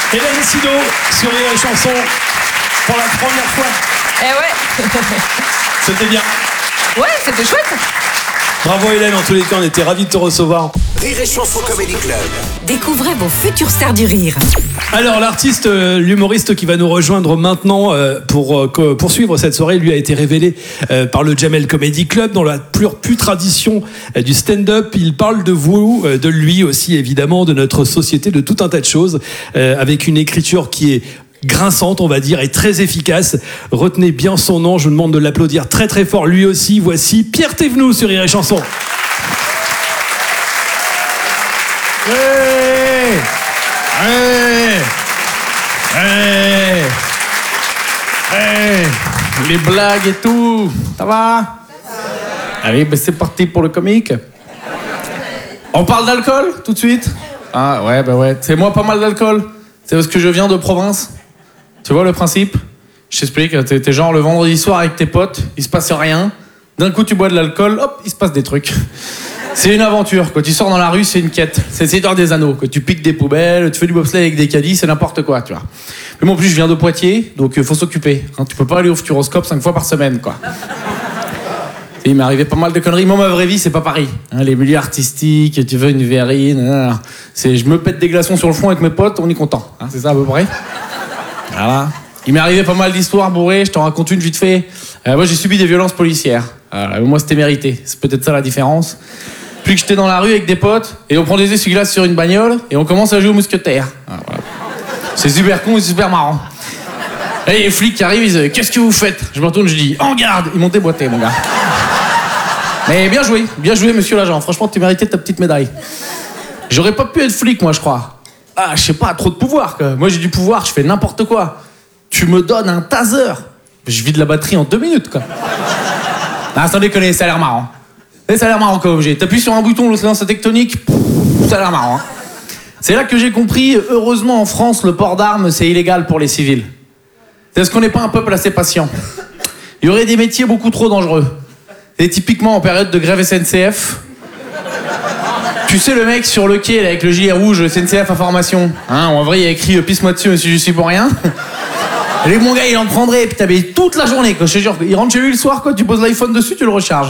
Hélène Sido sur les chansons pour la première fois. Eh ouais. C'était bien. Ouais, c'était chouette. Bravo Hélène, en tous les cas, on était ravis de te recevoir. Rire et Chanson Comedy Club. Découvrez vos futures stars du rire. Alors l'artiste, l'humoriste qui va nous rejoindre maintenant pour poursuivre cette soirée, lui a été révélé par le Jamel Comedy Club dans la plus tradition du stand-up. Il parle de vous, de lui aussi évidemment, de notre société, de tout un tas de choses, avec une écriture qui est grinçante, on va dire, et très efficace. Retenez bien son nom, je vous demande de l'applaudir très très fort lui aussi. Voici Pierre Thévenoud sur Rire et Chanson. Hey, hey, hey, hey. Les blagues et tout, ça va? Allez, ben c'est parti pour le comique. On parle d'alcool tout de suite? Ah ouais, bah ouais. C'est moi pas mal d'alcool. C'est parce que je viens de province. Tu vois le principe? Je t'explique, t'es genre le vendredi soir avec tes potes, il se passe rien. D'un coup tu bois de l'alcool, hop, il se passe des trucs. C'est une aventure, quand tu sors dans la rue, c'est une quête. C'est Seigneur des Anneaux, que tu piques des poubelles, tu fais du bobsleigh avec des caddies, c'est n'importe quoi, tu vois. Mais moi en plus je viens de Poitiers, donc faut s'occuper. Hein, tu peux pas aller au Futuroscope 5 fois par semaine, quoi. Et il m'est arrivé pas mal de conneries. Moi, ma vraie vie, c'est pas pareil. Hein, les milieux artistiques, tu veux une verrine, c'est je me pète des glaçons sur le front avec mes potes, on est content. Hein, c'est ça à peu près. Voilà. Il m'est arrivé pas mal d'histoires bourrées, je t'en raconte une vite fait. Moi j'ai subi des violences policières. Moi c'était mérité, c'est peut-être ça la différence. Puis que j'étais dans la rue avec des potes, et on prend des essuie-glaces sur une bagnole, et on commence à jouer aux mousquetaires. Voilà. C'est super con et super marrant. Et les flics qui arrivent, ils disent « Qu'est-ce que vous faites ?» Je me retourne, je dis « En garde !» Ils m'ont déboîté, mon gars. Mais bien joué, monsieur l'agent. Franchement, tu méritais ta petite médaille. J'aurais pas pu être flic, moi, je crois. Ah, je sais pas, trop de pouvoir, quoi. Moi, j'ai du pouvoir, je fais n'importe quoi. Tu me donnes un taser. Je vide la batterie en 2 minutes, quoi. Ah, sans déconner, ça a l'air marrant. Ça a l'air marrant comme objet. T'appuies sur un bouton, l'océan tectonique, ça a l'air marrant. Hein. C'est là que j'ai compris, heureusement, en France, le port d'armes, c'est illégal pour les civils. C'est parce qu'on n'est pas un peuple assez patient. Il y aurait des métiers beaucoup trop dangereux. Et typiquement, en période de grève SNCF... Tu sais le mec sur le quai là, avec le gilet rouge SNCF information, hein, en vrai il y a écrit pisse-moi dessus monsieur je suis pour rien. Et mon gars il en prendrait et puis t'avais toute la journée quoi, je te jure, il rentre chez lui le soir quoi, tu poses l'iPhone dessus, tu le recharges.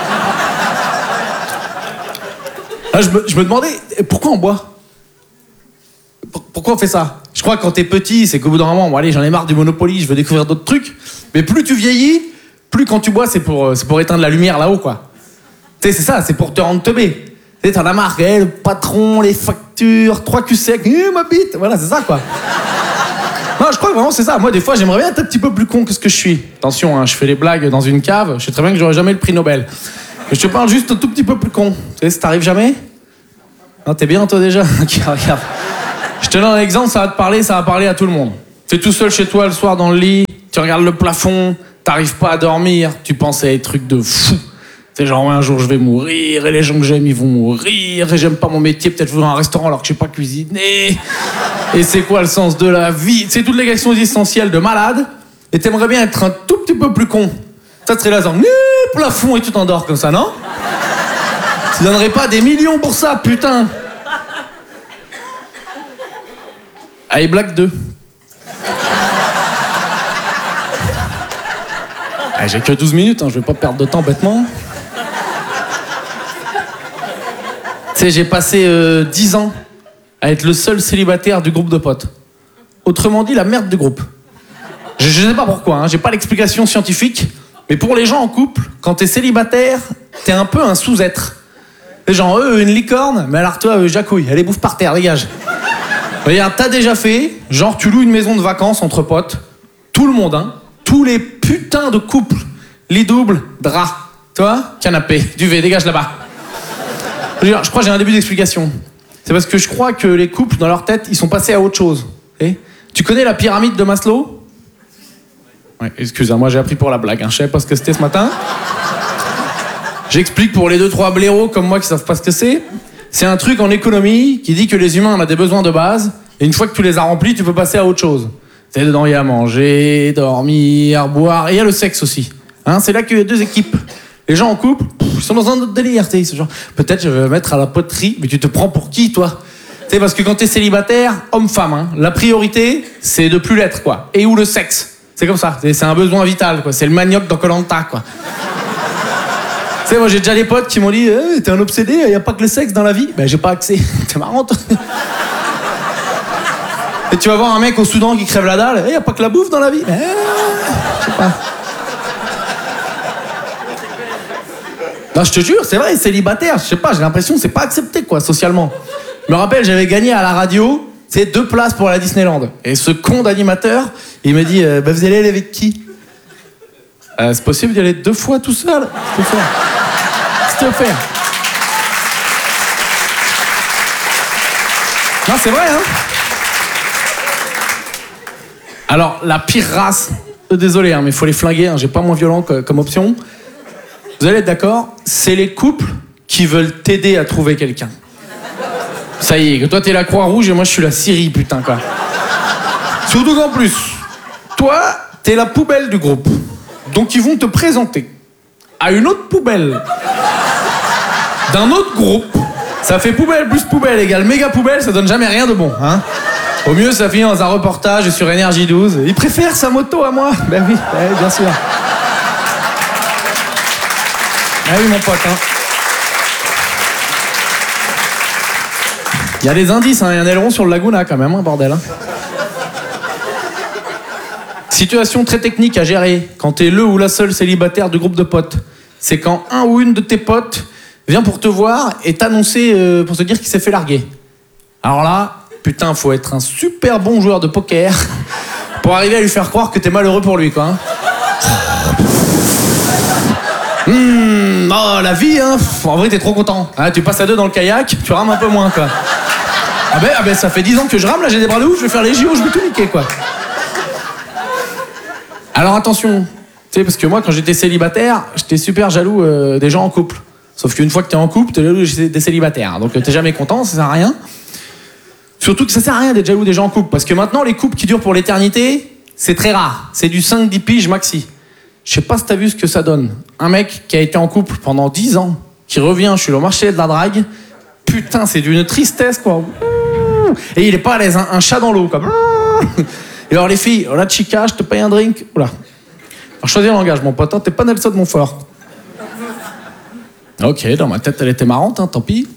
Là, je me demandais pourquoi on boit. Pourquoi on fait ça? Je crois que quand t'es petit, c'est qu'au bout d'un moment, bon allez j'en ai marre du Monopoly, je veux découvrir d'autres trucs. Mais plus tu vieillis, plus quand tu bois c'est pour éteindre la lumière là-haut quoi. Tu sais c'est ça, c'est pour te rendre teubé. Tu sais, t'en as marre, le patron, les factures, 3 culs secs, ma bite, voilà, c'est ça, quoi. Non, je crois que vraiment, c'est ça. Moi, des fois, j'aimerais bien être un petit peu plus con que ce que je suis. Attention, hein, je fais les blagues dans une cave, je sais très bien que j'aurai jamais le prix Nobel. Mais je te parle juste un tout petit peu plus con. Tu sais, ça t'arrive jamais? Non, t'es bien, toi, déjà? Ok, regarde. Je te donne un exemple, ça va te parler, ça va parler à tout le monde. T'es tout seul chez toi, le soir, dans le lit, tu regardes le plafond, t'arrives pas à dormir, tu penses à des trucs de fou. C'est genre, ouais, un jour je vais mourir, et les gens que j'aime ils vont mourir, et j'aime pas mon métier, peut-être je vais dans un restaurant alors que je sais pas cuisiner. Et c'est quoi le sens de la vie? C'est toutes les questions existentielles de malade, et t'aimerais bien être un tout petit peu plus con. Ça serait là, genre, plafond, et tu t'endors comme ça, non? Tu donnerais pas des millions pour ça, putain. Allez, blague 2. Ah, j'ai que 12 minutes, hein, je vais pas perdre de temps bêtement. Tu sais, j'ai passé 10 ans à être le seul célibataire du groupe de potes. Autrement dit, la merde du groupe. Je sais pas pourquoi, hein, j'ai pas l'explication scientifique, mais pour les gens en couple, quand t'es célibataire, t'es un peu un sous-être. Les gens, une licorne, mais alors toi, jacouille, allez, bouffe par terre, dégage. Regarde, t'as déjà fait, genre tu loues une maison de vacances entre potes, tout le monde, hein, tous les putains de couples, lit double, drap, toi, canapé, duvet, dégage là-bas. Je crois que j'ai un début d'explication. C'est parce que je crois que les couples, dans leur tête, ils sont passés à autre chose. Tu connais la pyramide de Maslow? Ouais, excuse-moi, j'ai appris pour la blague, hein, je savais pas ce que c'était ce matin. J'explique pour les 2-3 blaireaux comme moi qui savent pas ce que c'est. C'est un truc en économie qui dit que les humains, on a des besoins de base, et une fois que tu les as remplis, tu peux passer à autre chose. C'est dedans, il y a manger, dormir, boire, et il y a le sexe aussi. Hein, c'est là qu'il y a 2 équipes. Les gens en couple, ils sont dans un autre délire, tu sais, genre, peut-être je vais me mettre à la poterie, mais tu te prends pour qui, toi? sais, parce que quand t'es célibataire, homme-femme, hein, la priorité, c'est de plus l'être, quoi. Et ou le sexe. C'est comme ça. C'est un besoin vital, quoi. C'est le manioc dans Koh-Lanta, quoi. Tu sais, moi, j'ai déjà des potes qui m'ont dit t'es un obsédé, y a pas que le sexe dans la vie. Ben, j'ai pas accès. T'es marrant, toi. Et tu vas voir un mec au Soudan qui crève la dalle. Y a pas que la bouffe dans la vie. Je sais pas. Non, je te jure, c'est vrai, célibataire, je sais pas, j'ai l'impression que c'est pas accepté, quoi, socialement. Je me rappelle, j'avais gagné à la radio, c'est 2 places pour la Disneyland. Et ce con d'animateur, il me dit, vous allez aller avec qui? C'est possible d'y aller 2 fois tout seul? S'il te plaît. Non, c'est vrai, hein? Alors, la pire race, désolé, hein, mais il faut les flinguer, hein, j'ai pas moins violent comme option. Vous allez être d'accord, c'est les couples qui veulent t'aider à trouver quelqu'un. Ça y est, que toi t'es la Croix-Rouge et moi je suis la Syrie, putain, quoi. Surtout qu'en plus, toi, t'es la poubelle du groupe. Donc ils vont te présenter à une autre poubelle d'un autre groupe. Ça fait poubelle plus poubelle égale méga poubelle, ça donne jamais rien de bon, hein. Au mieux, ça finit dans un reportage sur Énergie 12. Il préfère sa moto à moi. Ben oui, bien sûr. Ah oui, mon pote, hein. Il y a des indices, hein. Il y a un aileron sur le Laguna, quand même, hein, bordel. Hein. Situation très technique à gérer quand t'es le ou la seule célibataire du groupe de potes. C'est quand un ou une de tes potes vient pour te voir et t'annoncer pour te dire qu'il s'est fait larguer. Alors là, putain, faut être un super bon joueur de poker pour arriver à lui faire croire que t'es malheureux pour lui, quoi. Hein. Oh, la vie, hein. En vrai, t'es trop content. Hein, tu passes à 2 dans le kayak, tu rames un peu moins, quoi. Ah ben, ça fait 10 ans que je rame, là, j'ai des bras de ouf, je vais faire les JO, je vais tout niquer, quoi. Alors attention, tu sais, parce que moi, quand j'étais célibataire, j'étais super jaloux des gens en couple. Sauf qu'une fois que t'es en couple, t'es jaloux des célibataires. Donc t'es jamais content, ça sert à rien. Surtout que ça sert à rien d'être jaloux des gens en couple, parce que maintenant, les couples qui durent pour l'éternité, c'est très rare. C'est du 5-10 piges maxi. Je sais pas si t'as vu ce que ça donne. Un mec qui a été en couple pendant 10 ans, qui revient sur le marché de la drague, putain, c'est d'une tristesse, quoi. Et il est pas à l'aise, hein, un chat dans l'eau, quoi. Et alors les filles, oh là, chica, je te paye un drink. Oula. Alors choisis le langage, mon pote, hein, t'es pas Nelson Montfort. Ok, dans ma tête, elle était marrante, hein, tant pis.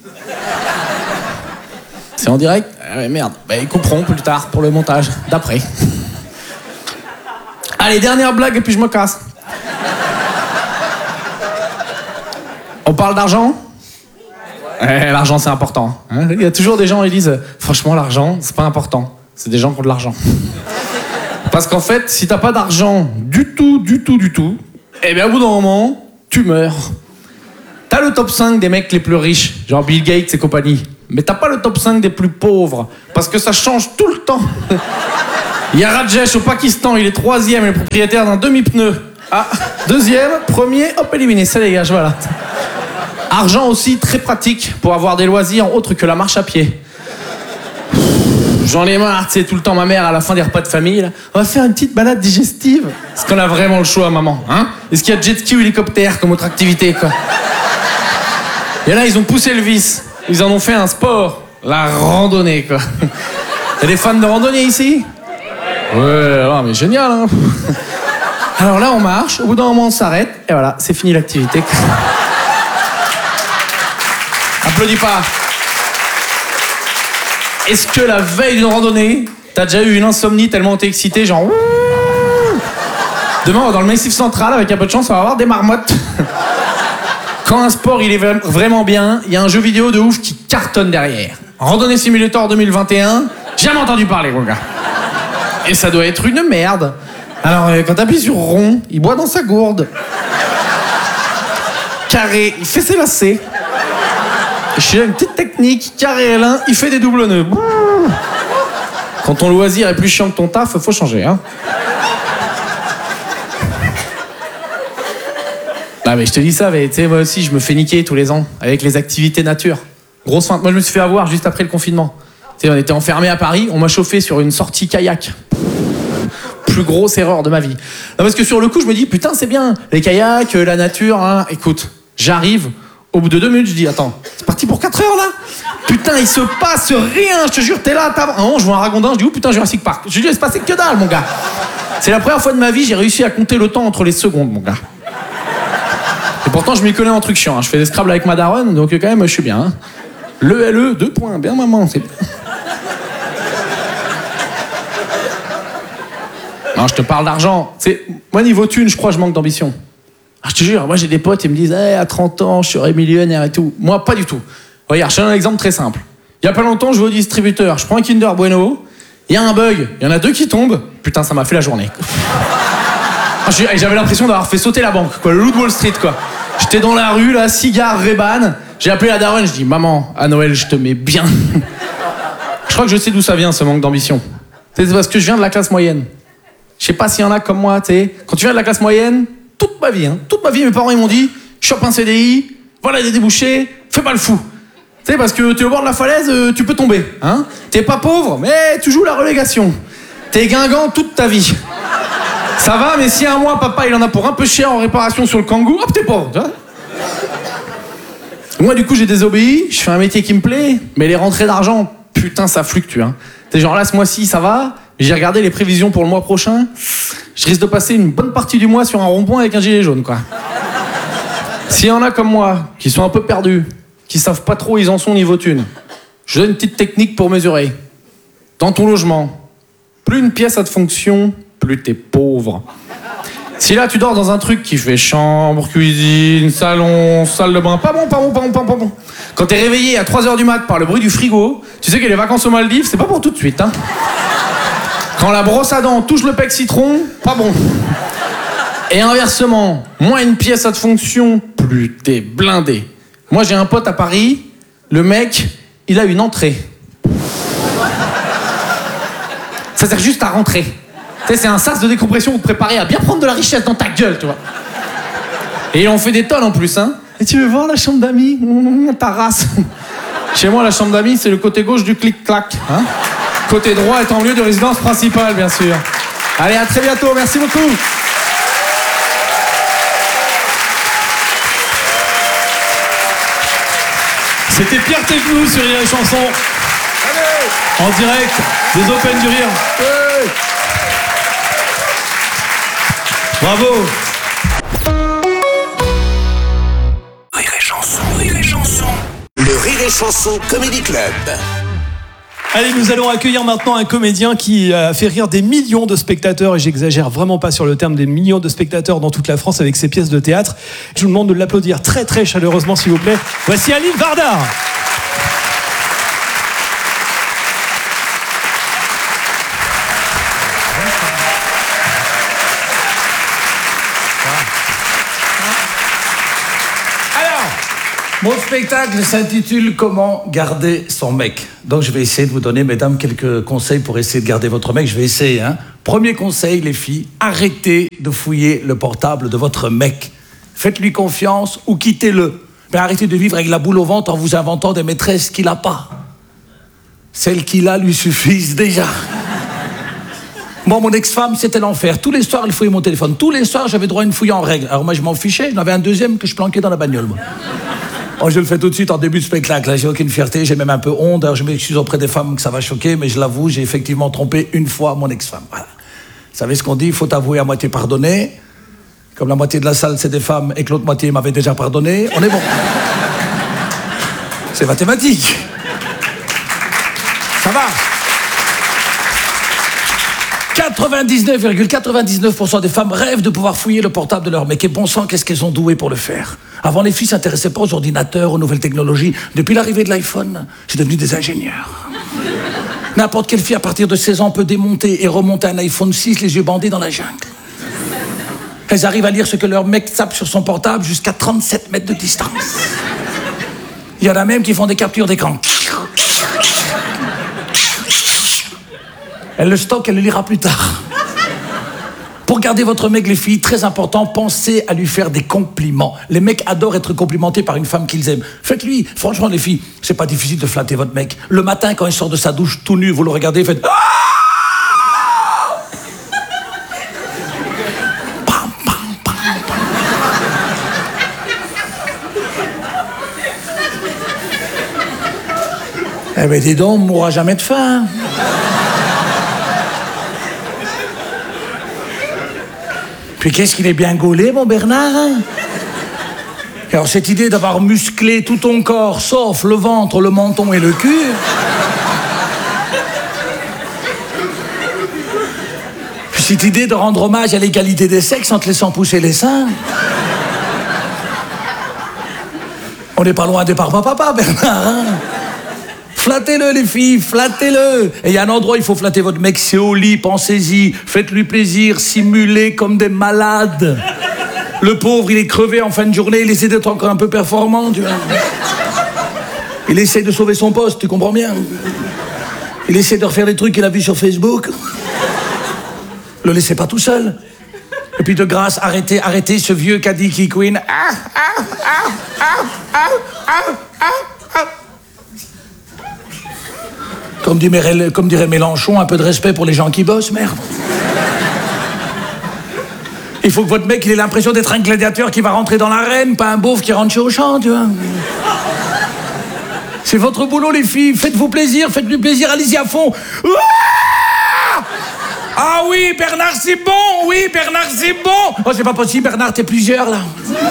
C'est en direct? Ah ouais, merde. Bah, ils couperont plus tard pour le montage, d'après. Allez, dernière blague et puis je me casse. On parle d'argent? L'argent, c'est important. Hein, il y a toujours des gens qui disent « Franchement, l'argent, c'est pas important. » C'est des gens qui ont de l'argent. Parce qu'en fait, si t'as pas d'argent du tout, eh bien, au bout d'un moment, tu meurs. T'as le top 5 des mecs les plus riches, genre Bill Gates et compagnie. Mais t'as pas le top 5 des plus pauvres. Parce que ça change tout le temps. Il y a Rajesh au Pakistan, il est 3e, il est propriétaire d'un demi-pneu. Ah, 2e, 1er, hop, éliminé, ça dégage, voilà. Argent aussi très pratique pour avoir des loisirs autres que la marche à pied. J'en ai marre, tu sais, tout le temps ma mère à la fin des repas de famille, là, on va faire une petite balade digestive. Est-ce qu'on a vraiment le choix, maman, hein? Est-ce qu'il y a jet ski ou hélicoptère comme autre activité, quoi? Et là, ils ont poussé le vice. Ils en ont fait un sport, la randonnée, quoi. Y'a des fans de randonnée ici? Ouais, non, mais génial, hein. Alors là, on marche, au bout d'un moment, on s'arrête, et voilà, c'est fini l'activité. Applaudis pas. Est-ce que la veille d'une randonnée, t'as déjà eu une insomnie tellement t'es excité, genre... Demain, on va dans le Massif Central, avec un peu de chance, on va avoir des marmottes. Quand un sport, il est vraiment bien, il y a un jeu vidéo de ouf qui cartonne derrière. Randonnée Simulator 2021, jamais entendu parler, mon gars. Et ça doit être une merde. Alors, quand t'appuies sur rond, il boit dans sa gourde. Carré, il fait ses lacets. Je suis là, une petite technique, carré L1, il fait des doubles nœuds. Quand ton loisir est plus chiant que ton taf, faut changer, hein. Ah mais je te dis ça, mais tu sais, moi aussi, je me fais niquer tous les ans avec les activités nature. Grosse feinte. Moi, je me suis fait avoir juste après le confinement. Tu sais, on était enfermés à Paris, on m'a chauffé sur une sortie kayak. Plus grosse erreur de ma vie. Non, parce que sur le coup, je me dis, putain, c'est bien, les kayaks, la nature, hein. Écoute, j'arrive, Au bout de 2 minutes, je dis, attends, c'est parti pour 4 heures là? Putain, il se passe rien, je te jure, t'es là, t'as... Un moment, je vois un ragondin, je dis, oh putain, Jurassic Park. Je dis, il se passait que dalle, mon gars. C'est la première fois de ma vie, j'ai réussi à compter le temps entre les secondes, mon gars. Et pourtant, je m'y connais en truc chiant. Hein. Je fais des Scrabble avec ma daronne, donc quand même, je suis bien. Hein. Le LE, 2 points, bien maman, c'est bien. Non, je te parle d'argent. Moi, niveau thune, je crois que je manque d'ambition. Ah, je te jure, moi j'ai des potes, ils me disent hey, à 30 ans, je serai millionnaire et tout. Moi, pas du tout. Regarde, je te donne un exemple très simple. Il y a pas longtemps, je vais au distributeur, je prends un Kinder Bueno, il y a un bug, il y en a 2 qui tombent. Putain, ça m'a fait la journée. J'avais l'impression d'avoir fait sauter la banque, quoi, le loup de Wall Street, quoi. J'étais dans la rue, là, cigare, Ray-Ban. J'ai appelé la daronne, je dis maman, à Noël, je te mets bien. Je crois que je sais d'où ça vient, ce manque d'ambition. C'est parce que je viens de la classe moyenne. Je sais pas s'il y en a comme moi, tu sais. Quand tu viens de la classe moyenne, toute ma vie, mes parents ils m'ont dit chope un CDI, voilà des débouchés, fais pas le fou. Tu sais, parce que t'es au bord de la falaise, tu peux tomber. Hein. T'es pas pauvre, mais tu joues la relégation. T'es guingant toute ta vie. Ça va, mais si un mois, papa il en a pour un peu cher en réparation sur le Kangoo, hop, t'es pauvre. Tu vois. Moi, du coup, j'ai désobéi, je fais un métier qui me plaît, mais les rentrées d'argent, putain, ça fluctue. Hein. T'es genre là, ce mois-ci, ça va. J'ai regardé les prévisions pour le mois prochain. Je risque de passer une bonne partie du mois sur un rond-point avec un gilet jaune, quoi. S'il y en a comme moi, qui sont un peu perdus, qui savent pas trop où ils en sont niveau thune, je donne une petite technique pour mesurer. Dans ton logement, plus une pièce a de fonction, plus t'es pauvre. Si là tu dors dans un truc qui fait chambre, cuisine, salon, salle de bain, pas bon. Quand t'es réveillé à 3h du mat par le bruit du frigo, tu sais que les vacances aux Maldives, c'est pas pour tout de suite, hein. Quand la brosse à dents touche le pec citron, pas bon. Et inversement, moins une pièce a de fonction, plus t'es blindé. Moi j'ai un pote à Paris, le mec, il a une entrée. Ça sert juste à rentrer. Tu sais, c'est un sas de décompression pour te préparer à bien prendre de la richesse dans ta gueule, tu vois. Et il en fait des tonnes en plus, hein. Et tu veux voir la chambre d'amis? Ta race. Chez moi, la chambre d'amis, c'est le côté gauche du clic-clac, hein. Côté droit est en lieu de résidence principale, bien sûr. Allez, à très bientôt, merci beaucoup. C'était Pierre Thévenoud sur les chansons. En direct des Open du Rire. Bravo. Rire et chanson. Le Rire et Chanson Comedy Club. Allez, nous allons accueillir maintenant un comédien qui a fait rire des millions de spectateurs, et j'exagère vraiment pas sur le terme, des millions de spectateurs dans toute la France avec ses pièces de théâtre. Je vous demande de l'applaudir très très chaleureusement, s'il vous plaît. Voici Aline Varda. Mon spectacle s'intitule « Comment garder son mec ». Donc je vais essayer de vous donner, mesdames, quelques conseils pour essayer de garder votre mec. Je vais essayer, hein. Premier conseil, les filles, arrêtez de fouiller le portable de votre mec. Faites-lui confiance ou quittez-le. Mais arrêtez de vivre avec la boule au ventre en vous inventant des maîtresses qu'il n'a pas. Celles qu'il a lui suffisent déjà. Bon, mon ex-femme, c'était l'enfer. Tous les soirs, elle fouillait mon téléphone. Tous les soirs, j'avais droit à une fouille en règle. Alors moi, je m'en fichais. J'en avais un deuxième que je planquais dans la bagnole, moi. Oh, je le fais tout de suite en début de spectacle. Là, j'ai aucune fierté, j'ai même un peu honte. Alors, je m'excuse auprès des femmes que ça va choquer, mais je l'avoue, j'ai effectivement trompé une fois mon ex-femme. Voilà. Vous savez ce qu'on dit, il faut avouer à moitié pardonner. Comme la moitié de la salle, c'est des femmes et que l'autre moitié m'avait déjà pardonné, on est bon. C'est mathématique. Ça va. 99,99% des femmes rêvent de pouvoir fouiller le portable de leur mec. Et bon sang, qu'est-ce qu'elles ont doué pour le faire. Avant, les filles s'intéressaient pas aux ordinateurs, aux nouvelles technologies. Depuis l'arrivée de l'iPhone, c'est devenu des ingénieurs. N'importe quelle fille à partir de 16 ans peut démonter et remonter un iPhone 6 les yeux bandés dans la jungle. Elles arrivent à lire ce que leur mec tape sur son portable jusqu'à 37 mètres de distance. Il y en a même qui font des captures d'écran. Elle le stocke, elle le lira plus tard. Pour garder votre mec, les filles, très important, pensez à lui faire des compliments. Les mecs adorent être complimentés par une femme qu'ils aiment. Faites-lui, franchement les filles, c'est pas difficile de flatter votre mec. Le matin, quand il sort de sa douche tout nu, vous le regardez, faites... Eh ben dis donc, on mourra jamais de faim. Puis qu'est-ce qu'il est bien gaulé, mon Bernard, hein? Alors cette idée d'avoir musclé tout ton corps, sauf le ventre, le menton et le cul... Puis cette idée de rendre hommage à l'égalité des sexes en te laissant pousser les seins... On n'est pas loin des papa, Bernard, hein? Flattez-le, les filles, flattez-le. Et il y a un endroit où il faut flatter votre mec, c'est au lit, pensez-y. Faites-lui plaisir, simulez comme des malades. Le pauvre, il est crevé en fin de journée, il essaie d'être encore un peu performant, tu vois. Il essaie de sauver son poste, tu comprends bien. Il essaie de refaire les trucs qu'il a vus sur Facebook. Le laissez pas tout seul. Et puis de grâce, arrêtez ce vieux Kadiki Queen. Comme dirait Mélenchon, un peu de respect pour les gens qui bossent, merde. Il faut que votre mec il ait l'impression d'être un gladiateur qui va rentrer dans l'arène, pas un beauf qui rentre chez Auchan, tu vois. C'est votre boulot, les filles. Faites-vous plaisir, faites-lui plaisir, allez-y à fond. Ah oui, Bernard, c'est bon. Oui, Bernard, c'est bon. Oh, c'est pas possible, Bernard, t'es plusieurs, là.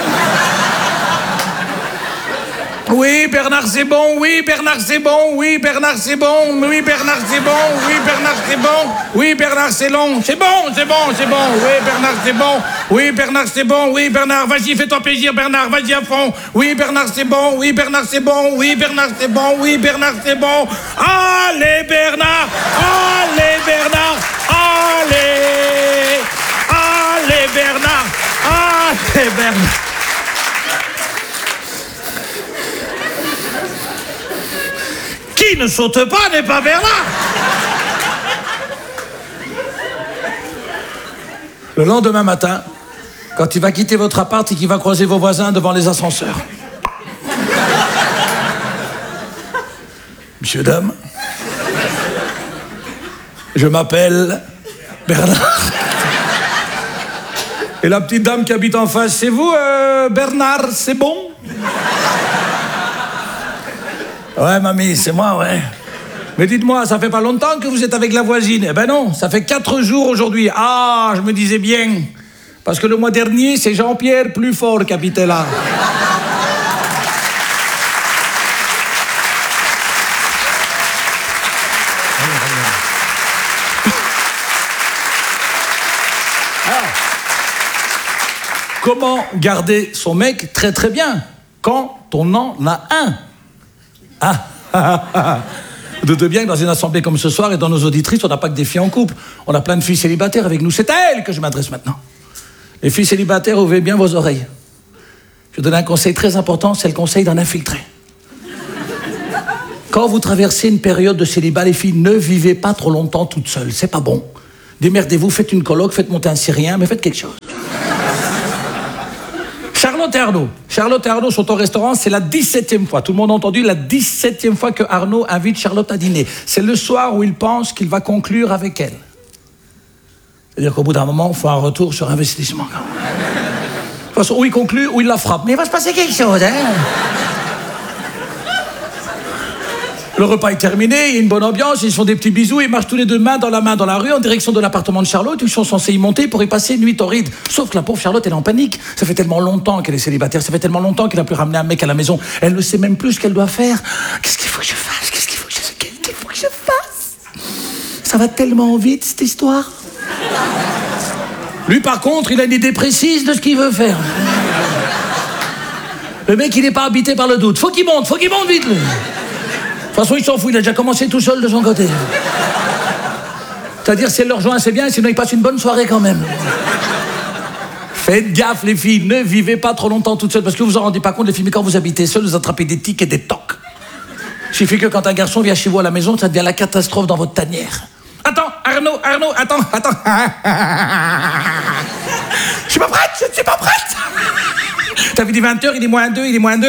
Oui, Bernard, c'est bon. Oui, Bernard, c'est bon. Oui, Bernard, c'est bon. Oui, Bernard, c'est bon. Oui, Bernard, c'est bon. Oui, Bernard, c'est long. C'est bon, c'est bon, c'est bon. Oui, Bernard, c'est bon. Oui, Bernard, c'est bon. Oui, Bernard, vas-y, fais-toi plaisir, Bernard, vas-y à fond. Oui, Bernard, c'est bon. Oui, Bernard, c'est bon. Oui, Bernard, c'est bon. Oui, Bernard, c'est bon. Allez, Bernard. Allez, Bernard. Allez. Allez, Bernard. Allez, Bernard. Qui ne saute pas n'est pas Bernard. Le lendemain matin, quand il va quitter votre appart et qu'il va croiser vos voisins devant les ascenseurs. Monsieur, dame, je m'appelle Bernard. Et la petite dame qui habite en face, c'est vous, Bernard, c'est bon? Ouais, mamie, c'est moi, ouais. Mais dites-moi, ça fait pas longtemps que vous êtes avec la voisine? Eh ben non, ça fait 4 jours aujourd'hui. Ah, je me disais bien. Parce que le mois dernier, c'est Jean-Pierre Plusfort qui habitait là. Alors, comment garder son mec très très bien quand on en a un? Doutez bien que dans une assemblée comme ce soir et dans nos auditrices, on n'a pas que des filles en couple. On a plein de filles célibataires avec nous. C'est à elles que je m'adresse maintenant. Les filles célibataires, ouvrez bien vos oreilles. Je vais donner un conseil très important, c'est le conseil d'un infiltré. Quand vous traversez une période de célibat, les filles, ne vivez pas trop longtemps toutes seules. C'est pas bon. Démerdez-vous, faites une coloc, faites monter un Syrien, mais faites quelque chose. Charlotte et Arnaud sont au restaurant, c'est la 17e fois. Tout le monde a entendu, la 17e fois que Arnaud invite Charlotte à dîner. C'est le soir où il pense qu'il va conclure avec elle. C'est-à-dire qu'au bout d'un moment, il faut un retour sur investissement. De toute façon, ou il conclut, ou il la frappe. Mais il va se passer quelque chose, hein. Le repas est terminé, il y a une bonne ambiance, ils se font des petits bisous, ils marchent tous les deux main dans la rue en direction de l'appartement de Charlotte, ils sont censés y monter pour y passer une nuit torride. Sauf que la pauvre Charlotte, elle est en panique. Ça fait tellement longtemps qu'elle est célibataire, ça fait tellement longtemps qu'elle n'a plus ramené un mec à la maison. Elle ne sait même plus ce qu'elle doit faire. Qu'est-ce qu'il faut que je fasse? Qu'est-ce qu'il faut que je fasse? Ça va tellement vite, cette histoire. Lui, par contre, il a une idée précise de ce qu'il veut faire. Le mec, il n'est pas habité par le doute. Faut qu'il monte vite, lui. De toute façon, il s'en fout, il a déjà commencé tout seul de son côté. C'est-à-dire, si elle le rejoint, c'est bien, sinon il passe une bonne soirée quand même. Faites gaffe, les filles, ne vivez pas trop longtemps toutes seules, parce que vous vous en rendez pas compte, les filles, mais quand vous habitez seules, vous attrapez des tics et des tocs. Il suffit que quand un garçon vient chez vous à la maison, ça devient la catastrophe dans votre tanière. Attends, Arnaud, attends. Je suis pas prête. T'avais dit 20h, il est moins 2.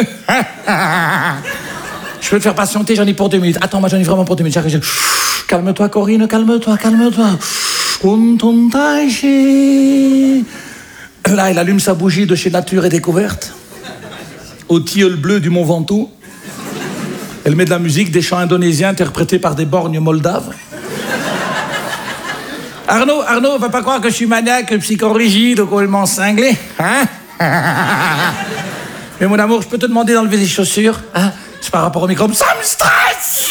Je peux te faire patienter, j'en ai pour 2 minutes. Attends, moi j'en ai vraiment pour 2 minutes. J'arrive. Calme-toi, Corinne, calme-toi. Là, il allume sa bougie de chez Nature et Découverte, au tilleul bleu du Mont Ventoux. Elle met de la musique, des chants indonésiens interprétés par des borgnes moldaves. Arnaud, va pas croire que je suis maniaque, psychorigide ou complètement cinglé, hein? Mais mon amour, je peux te demander d'enlever les chaussures, hein? C'est par rapport au microbe, ça me stresse!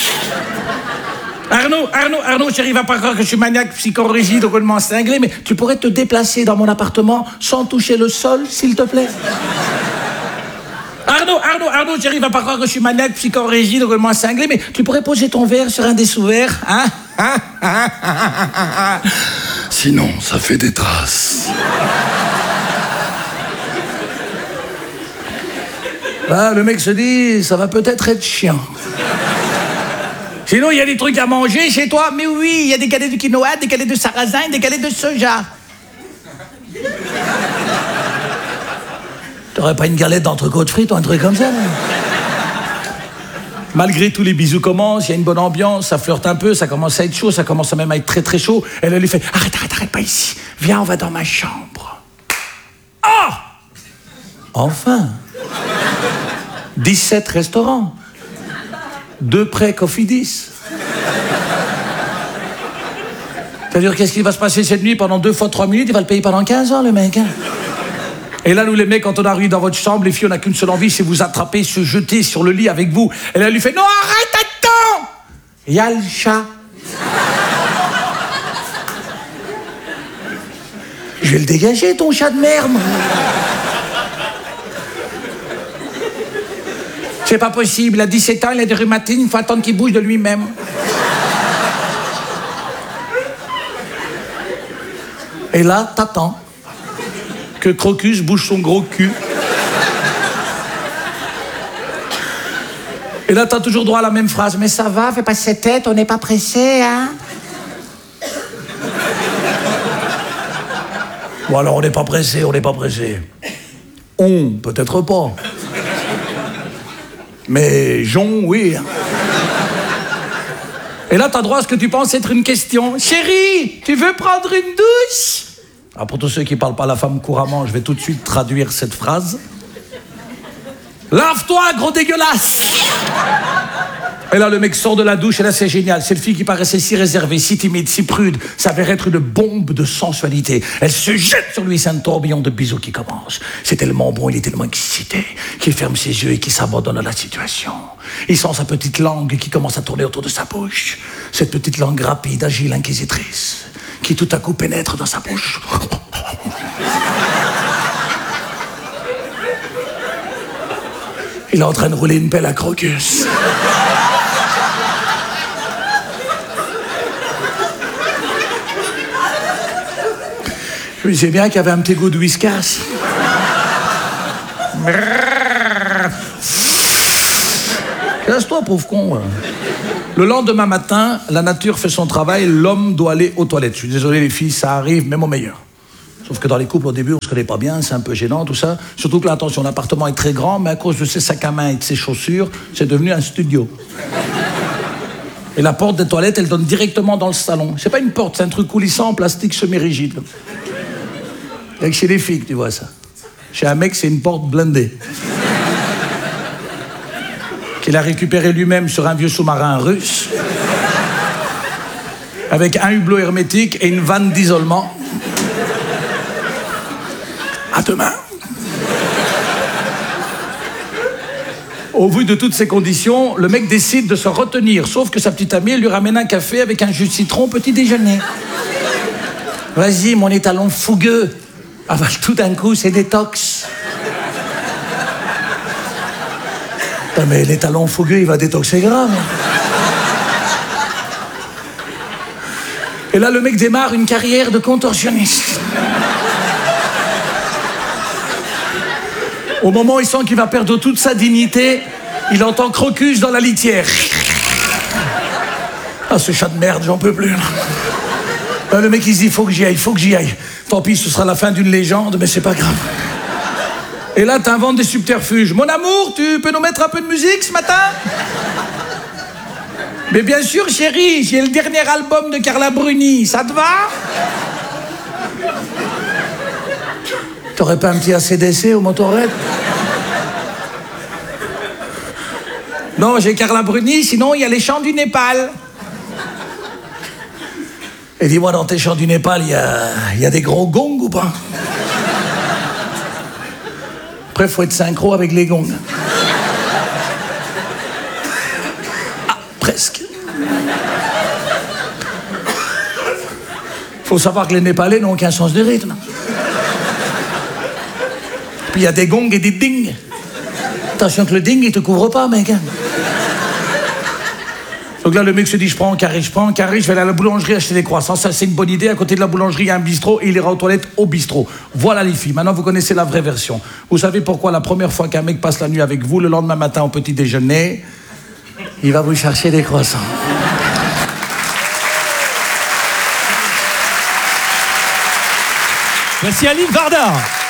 Arnaud, chérie, va pas croire que je suis maniaque, psychorigide ou complètement cinglé, mais tu pourrais te déplacer dans mon appartement sans toucher le sol, s'il te plaît? Arnaud, chérie, va pas croire que je suis maniaque, psychorigide ou complètement cinglé, mais tu pourrais poser ton verre sur un des sous-verres, hein? Sinon, ça fait des traces. Là, le mec se dit, ça va peut-être être chiant. Sinon, il y a des trucs à manger chez toi? Mais oui, il y a des galettes de quinoa, des galettes de sarrasin, des galettes de soja. T'aurais pas une galette d'entrecôte frites ou un truc comme ça, là? Malgré tous les bisous commencent, il y a une bonne ambiance, ça flirte un peu, ça commence à être chaud, ça commence même à être très très chaud. Elle lui fait « Arrête pas ici, viens, on va dans ma chambre. » Oh! Enfin 17 restaurants. 2 prêts Cofidis. C'est-à-dire, qu'est-ce qui va se passer cette nuit? Pendant 2 fois 3 minutes, il va le payer pendant 15 ans, le mec, hein? Et là, nous, les mecs, quand on arrive dans votre chambre, les filles, on n'a qu'une seule envie, c'est vous attraper, se jeter sur le lit avec vous. Et là, elle lui fait « Non, arrête, attends! Il y a le chat. » Je vais le dégager, ton chat de merde. C'est pas possible, à 17 ans, il a des rhumatines, il faut attendre qu'il bouge de lui-même. Et là, t'attends que Crocus bouge son gros cul. Et là, t'as toujours droit à la même phrase. Mais ça va, fais pas cette tête, on n'est pas pressé, hein? Bon, alors, on n'est pas pressé. On, peut-être pas. Mais Jon, oui. Et là, t'as droit à ce que tu penses être une question. Chérie, tu veux prendre une douche? Alors, pour tous ceux qui parlent pas la femme couramment, je vais tout de suite traduire cette phrase. Lave-toi, gros dégueulasse! Et là, le mec sort de la douche, et là, c'est génial. Cette fille qui paraissait si réservée, si timide, si prude, s'avère être une bombe de sensualité. Elle se jette sur lui, c'est un tourbillon de bisous qui commence. C'est tellement bon, il est tellement excité, qu'il ferme ses yeux et qu'il s'abandonne à la situation. Il sent sa petite langue qui commence à tourner autour de sa bouche. Cette petite langue rapide, agile, inquisitrice, qui tout à coup pénètre dans sa bouche. Il est en train de rouler une pelle à Crocus. Je sais bien qu'il y avait un petit goût de whiskas. Casse-toi, pauvre con. Le lendemain matin, la nature fait son travail, l'homme doit aller aux toilettes. Je suis désolé les filles, ça arrive même au meilleur. Sauf que dans les couples, au début, on se connaît pas bien, c'est un peu gênant, tout ça. Surtout que là, attention, l'appartement est très grand, mais à cause de ses sacs à main et de ses chaussures, c'est devenu un studio. Et la porte des toilettes, elle donne directement dans le salon. C'est pas une porte, c'est un truc coulissant en plastique semi-rigide. Il y a que chez les filles que tu vois ça. Chez un mec, c'est une porte blindée. Qu'il a récupéré lui-même sur un vieux sous-marin russe. Avec un hublot hermétique et une vanne d'isolement. À demain. Au vu de toutes ces conditions, le mec décide de se retenir, sauf que sa petite amie, elle lui ramène un café avec un jus de citron au petit déjeuner. Vas-y, mon étalon fougueux. Avale tout d'un coup, c'est détox. Non, mais l'étalon fougueux, il va détoxer grave. Et là, le mec démarre une carrière de contorsionniste. Au moment où il sent qu'il va perdre toute sa dignité, il entend Crocus dans la litière. Ah, ce chat de merde, j'en peux plus. Là, le mec, il se dit, faut que j'y aille. Tant pis, ce sera la fin d'une légende, mais c'est pas grave. Et là, t'inventes des subterfuges. Mon amour, tu peux nous mettre un peu de musique ce matin? Mais bien sûr, chérie, j'ai le dernier album de Carla Bruni, ça te va? T'aurais pas un petit ACDC au Motorhead? Non, j'ai Carla Bruni, sinon il y a les chants du Népal. Et dis-moi, dans tes chants du Népal, il y a des gros gongs ou pas? Après, faut être synchro avec les gongs. Ah, presque. Faut savoir que les Népalais n'ont aucun sens du rythme. Puis il y a des gongs et des dings. Attention que le ding, il te couvre pas, mec. Donc là, le mec se dit, je prends un carré, je vais aller à la boulangerie acheter des croissants. Ça, c'est une bonne idée. À côté de la boulangerie, il y a un bistrot et il ira aux toilettes au bistrot. Voilà les filles. Maintenant, vous connaissez la vraie version. Vous savez pourquoi la première fois qu'un mec passe la nuit avec vous, le lendemain matin au petit déjeuner, il va vous chercher des croissants. Voici Aline Varda.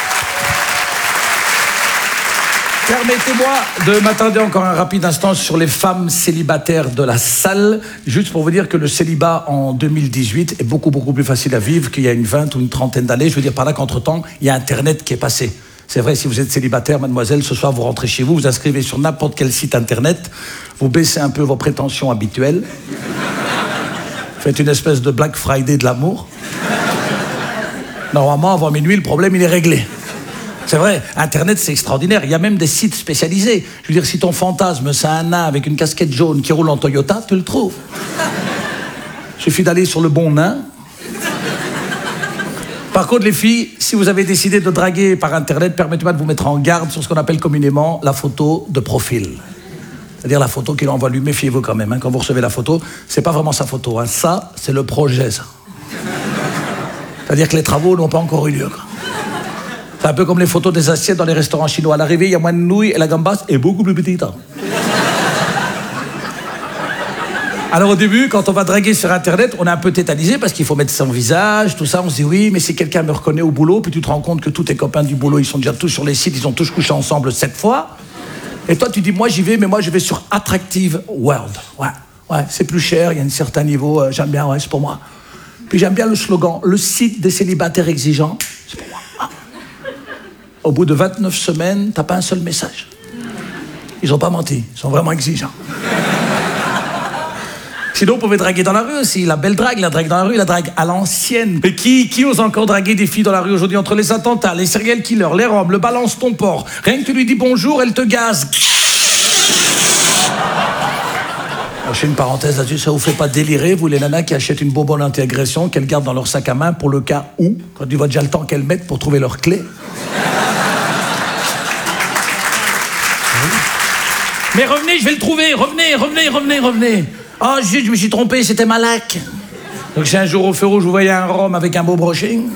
Permettez-moi de m'attarder encore un rapide instant sur les femmes célibataires de la salle, juste pour vous dire que le célibat en 2018 est beaucoup plus facile à vivre qu'il y a une 20 ou une trentaine d'années. Je veux dire par là qu'entre-temps, il y a Internet qui est passé. C'est vrai, si vous êtes célibataire, mademoiselle, ce soir vous rentrez chez vous, vous inscrivez sur n'importe quel site Internet, vous baissez un peu vos prétentions habituelles, faites une espèce de Black Friday de l'amour. Normalement, avant minuit, le problème, il est réglé. C'est vrai, Internet, c'est extraordinaire. Il y a même des sites spécialisés. Je veux dire, si ton fantasme, c'est un nain avec une casquette jaune qui roule en Toyota, tu le trouves. Il suffit d'aller sur le bon nain. Par contre, les filles, si vous avez décidé de draguer par Internet, permettez-moi de vous mettre en garde sur ce qu'on appelle communément la photo de profil. C'est-à-dire la photo qu'il envoie lui. Méfiez-vous quand même. Quand vous recevez la photo, c'est pas vraiment sa photo. Ça, c'est le projet, ça. C'est-à-dire que les travaux n'ont pas encore eu lieu. C'est un peu comme les photos des assiettes dans les restaurants chinois. À l'arrivée, il y a moins de nouilles et la gambasse est beaucoup plus petite. Alors au début, quand on va draguer sur Internet, on est un peu tétanisé parce qu'il faut mettre son visage, tout ça. On se dit oui, mais si quelqu'un me reconnaît au boulot, puis tu te rends compte que tous tes copains du boulot, ils sont déjà tous sur les sites, ils ont tous couché ensemble 7 fois. Et toi, tu dis moi j'y vais, mais moi je vais sur Attractive World. Ouais, c'est plus cher, il y a un certain niveau, j'aime bien, ouais, c'est pour moi. Puis j'aime bien le slogan, le site des célibataires exigeants, c'est pour moi. Au bout de 29 semaines, t'as pas un seul message. Ils ont pas menti, ils sont vraiment exigeants. Sinon, vous pouvez draguer dans la rue aussi. La belle drague, la drague dans la rue, la drague à l'ancienne. Mais qui ose encore draguer des filles dans la rue aujourd'hui? Entre les attentats, les serial killers, les robes, le balance ton porc. Rien que tu lui dis bonjour, elle te gaze. Alors, je fais une parenthèse là-dessus, ça vous fait pas délirer, vous les nanas qui achètent une bonbonne anti-agression, qu'elles gardent dans leur sac à main pour le cas où, quand tu vois déjà le temps qu'elles mettent pour trouver leur clé. Mais revenez, je vais le trouver, revenez. Oh, zut, je me suis trompé, c'était Malak. Donc si un jour au feu rouge, vous voyez un rhum avec un beau brushing,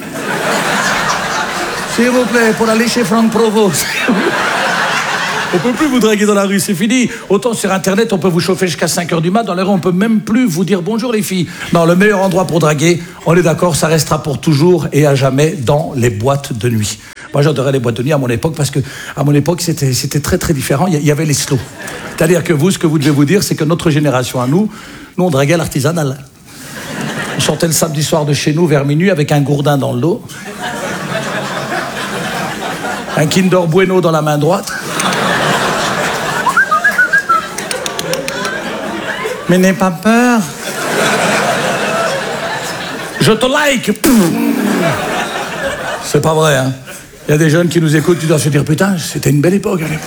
s'il vous plaît, pour aller chez Franck Provost. On peut plus vous draguer dans la rue, c'est fini. Autant sur Internet, on peut vous chauffer jusqu'à 5h du mat. Dans les rues, on peut même plus vous dire bonjour les filles. Non, le meilleur endroit pour draguer, on est d'accord, ça restera pour toujours et à jamais dans les boîtes de nuit. Moi, j'adorais les boîtes de nuit à mon époque parce que à mon époque, c'était très très différent. Il y avait les slows. C'est-à-dire que vous, ce que vous devez vous dire, c'est que notre génération à nous, on draguait à l'artisanal. On sortait le samedi soir de chez nous vers minuit avec un gourdin dans le dos, un Kinder Bueno dans la main droite. Mais n'aie pas peur. Je te like. C'est pas vrai, hein. Il y a des jeunes qui nous écoutent, tu dois se dire, putain, c'était une belle époque à l'époque.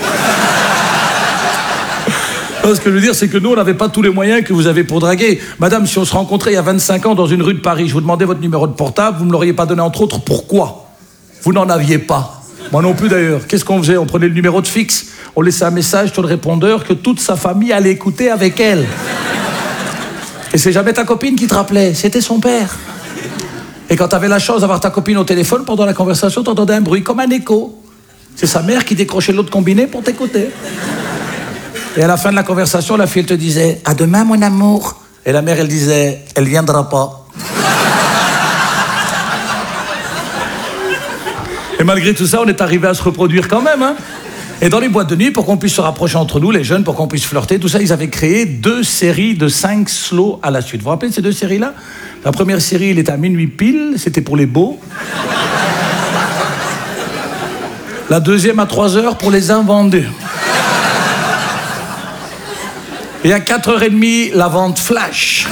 Ce que je veux dire, c'est que nous, on n'avait pas tous les moyens que vous avez pour draguer. Madame, si on se rencontrait il y a 25 ans dans une rue de Paris, je vous demandais votre numéro de portable, vous ne me l'auriez pas donné, entre autres, pourquoi? Vous n'en aviez pas. Moi non plus, d'ailleurs. Qu'est-ce qu'on faisait? On prenait le numéro de fixe, on laissait un message sur le répondeur que toute sa famille allait écouter avec elle. Et c'est jamais ta copine qui te rappelait, c'était son père. Et quand tu avais la chance d'avoir ta copine au téléphone, pendant la conversation, tu entendais un bruit comme un écho. C'est sa mère qui décrochait l'autre combiné pour t'écouter. Et à la fin de la conversation, la fille, elle te disait « À demain, mon amour ». Et la mère, elle disait « Elle viendra pas ». Et malgré tout ça, on est arrivé à se reproduire quand même, hein. Et dans les boîtes de nuit, pour qu'on puisse se rapprocher entre nous, les jeunes, pour qu'on puisse flirter, tout ça, ils avaient créé 2 séries de 5 slows à la suite. Vous vous rappelez de ces 2 séries-là? La première série, elle était à minuit pile, c'était pour les beaux. La deuxième à 3h pour les invendus. Et à 4h30, la vente flash.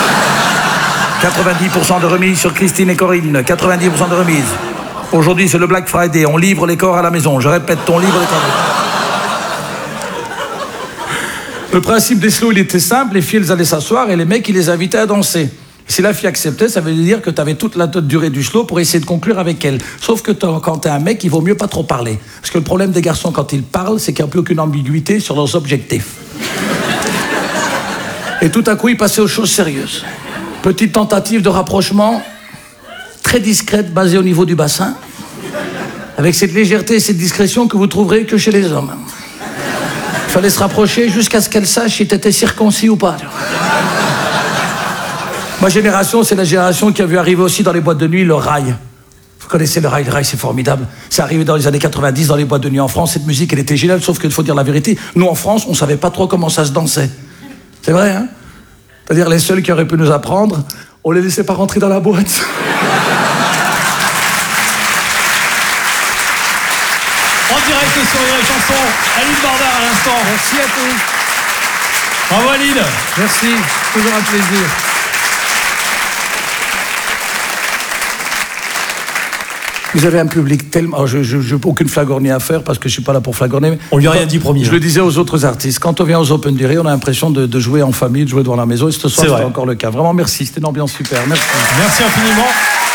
90% de remise sur Christine et Corinne. 90% de remise. Aujourd'hui, c'est le Black Friday. On livre les corps à la maison. Je répète, on livre les corps. Le principe des slows, il était simple. Les filles, elles allaient s'asseoir et les mecs, ils les invitaient à danser. Si la fille acceptait, ça veut dire que tu avais toute la durée du slow pour essayer de conclure avec elle. Sauf que quand t'es un mec, il vaut mieux pas trop parler. Parce que le problème des garçons quand ils parlent, c'est qu'il n'y a plus aucune ambiguïté sur leurs objectifs. Et tout à coup, ils passaient aux choses sérieuses. Petite tentative de rapprochement, très discrète, basée au niveau du bassin, avec cette légèreté et cette discrétion que vous trouverez que chez les hommes. Il fallait se rapprocher jusqu'à ce qu'elle sache si t'étais circoncis ou pas. Ma génération, c'est la génération qui a vu arriver aussi dans les boîtes de nuit le rail. Vous connaissez le rail, c'est formidable. C'est arrivé dans les années 90 dans les boîtes de nuit en France. Cette musique, elle était géniale, sauf qu'il faut dire la vérité. Nous, en France, on savait pas trop comment ça se dansait. C'est vrai, hein? C'est-à-dire les seuls qui auraient pu nous apprendre, on les laissait pas rentrer dans la boîte. En direct sur Rire et Chanson, Aline Bardard à l'instant. Merci à tous. Bravo Aline. Merci, toujours un plaisir. Vous avez un public tellement... Alors, je n'ai aucune flagornie à faire parce que je ne suis pas là pour flagorner. On lui a rien dit, promis. Je le disais aux autres artistes. Quand on vient aux Open du Rire, on a l'impression de jouer en famille, de jouer devant la maison. Et ce soir, c'était encore le cas. Vraiment, merci. C'était une ambiance super. Merci. Merci infiniment.